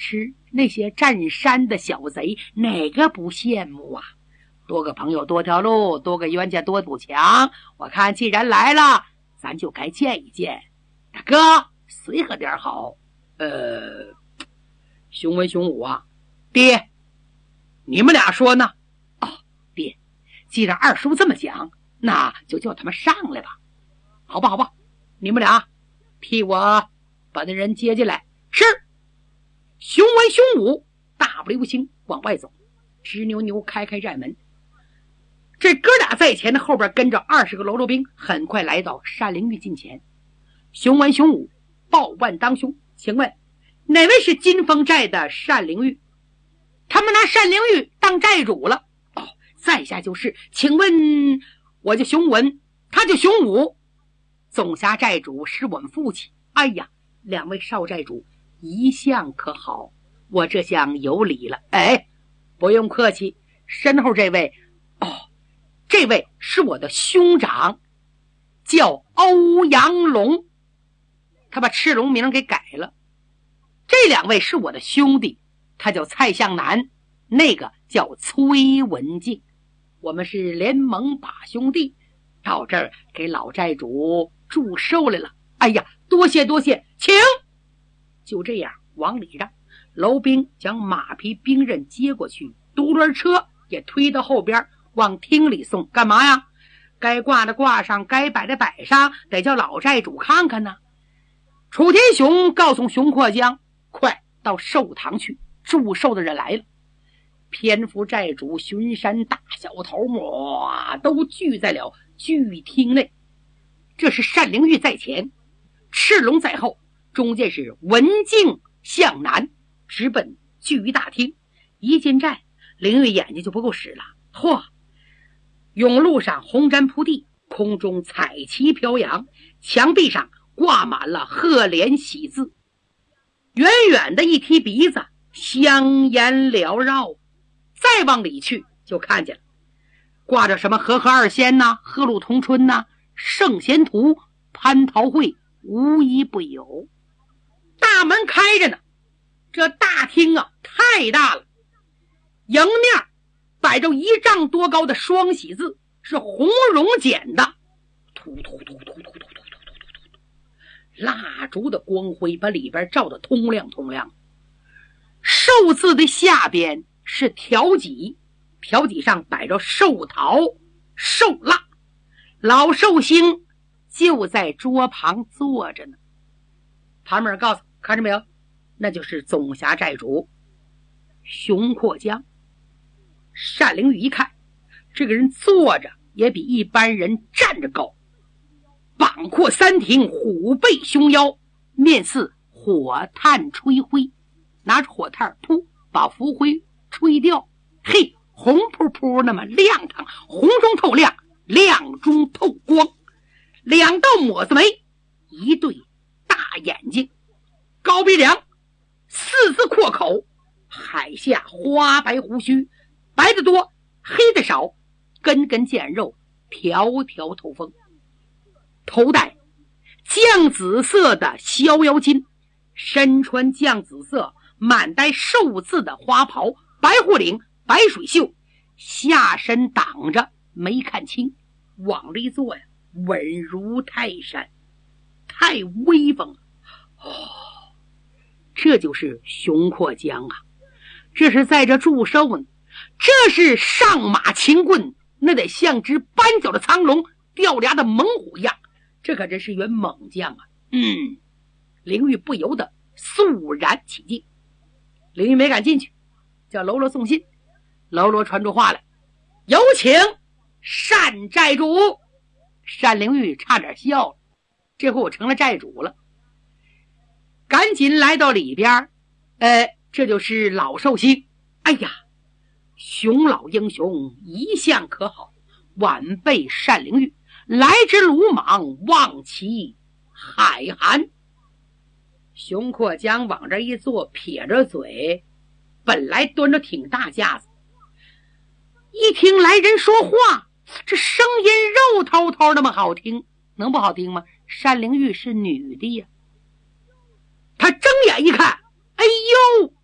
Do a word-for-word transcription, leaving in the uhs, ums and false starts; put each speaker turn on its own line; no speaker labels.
是那些占山的小贼，哪个不羡慕啊？多个朋友多条路，多个冤家多堵墙。我看既然来了，咱就该见一见。大哥，随和点好。呃，熊文熊武啊，爹，你们俩说呢？哦，爹，既然二叔这么讲，那就叫他们上来吧。好吧，好吧，你们俩替我把那人接进来。是。熊文熊武大步流星往外走，直扭扭开开寨门。这哥俩在前的，后边跟着二十个喽啰兵，很快来到单灵玉近前。熊文熊武报万当兄，请问哪位是金峰寨的单灵玉？他们拿单灵玉当寨主了。哦，在下就是，请问我叫熊文，他叫熊武。总辖寨主是我们父亲。哎呀，两位少寨主一向可好，我这厢有礼了。哎，不用客气，身后这位，哦，这位是我的兄长，叫欧阳龙，他把赤龙名给改了。这两位是我的兄弟，他叫蔡向南，那个叫崔文静。我们是联盟把兄弟，到这儿给老寨主祝寿来了。哎呀，多谢多谢，请。就这样往里让，楼兵将马匹兵刃接过去，独轮车也推到后边往厅里送。干嘛呀？该挂的挂上，该摆的摆上，得叫老寨主看看呢。楚天雄告诉熊阔江，快到寿堂去，祝寿的人来了。蝙蝠寨主、巡山大小头目都聚在了聚厅内。这是单灵玉在前，赤龙在后，中间是文静向南，直奔聚大厅。一进寨，灵玉眼睛就不够使了。嚯！甬路上红毡铺地，空中彩旗飘扬，墙壁上挂满了贺联喜字。远远的一提鼻子，香烟缭绕。再往里去就看见了，挂着什么和合二仙呐、贺禄同春呐、圣贤图、蟠桃会，无一不有。大门开着呢，这大厅啊太大了，迎面摆着一丈多高的双喜字，是红绒剪的，突突突突突突突突突突，蜡烛的光辉把里边照得通亮通亮。寿字的下边是条脊，条脊上摆着寿桃、寿蜡，老寿星就在桌旁坐着呢。旁边告诉，看着没有，那就是总辖寨主熊阔江。单灵玉一看，这个人坐着也比一般人站着高，膀阔三庭，虎背熊腰，面似火炭吹灰，拿着火炭噗把浮灰吹掉，嘿，红扑扑那么亮堂，红中透亮，亮中透光，两道抹子眉，一对大眼睛，高鼻梁，四字阔口，海下花白胡须，白的多，黑的少，根根见肉，条条透风。头戴绛紫色的逍遥巾，身穿绛紫色满带寿字的花袍，白护领，白水袖，下身挡着没看清，往这一坐呀，稳如泰山，太威风了。哦，这就是熊阔江啊，这是在这祝寿呢，这是上马擒棍，那得像只斑脚的苍龙，掉牙的猛虎一样，这可真是员猛将啊。嗯，灵玉不由得肃然起敬。灵玉没敢进去，叫喽啰送信。喽啰传出话来，有请单寨主。单灵玉差点笑了，这回我成了寨主了。赶紧来到里边，呃，这就是老寿星。哎呀，熊老英雄一向可好，晚辈单灵玉来之鲁莽，望其海涵。熊阔江往这一坐，撇着嘴，本来端着挺大架子，一听来人说话，这声音肉滔滔那么好听，能不好听吗？单灵玉是女的呀。他睁眼一看，哎呦，